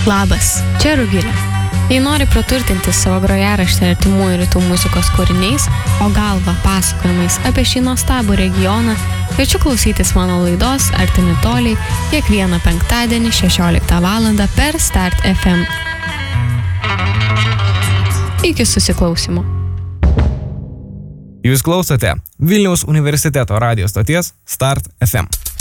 Labas, čia Rugilė. Jei nori praturtinti savo grojaraštį artimųjų rytų muzikos kūriniais, o galva pasakojimais apie šį nuostabų regioną, kviečiu klausytis mano laidos Artimi toliai kiekvieną penktadienį 16 val. Per Start FM. Iki susiklausymo. Jūs klausote Vilniaus universiteto radijo stoties Start FM.